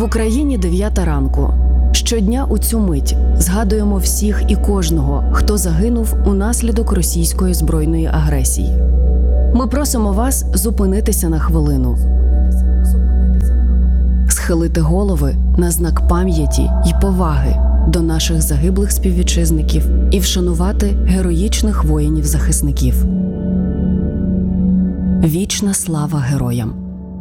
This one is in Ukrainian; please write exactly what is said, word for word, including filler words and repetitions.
В Україні дев'ята ранку. Щодня у цю мить згадуємо всіх і кожного, хто загинув унаслідок російської збройної агресії. Ми просимо вас зупинитися на хвилину, схилити голови на знак пам'яті й поваги до наших загиблих співвітчизників і вшанувати героїчних воїнів-захисників. Вічна слава героям!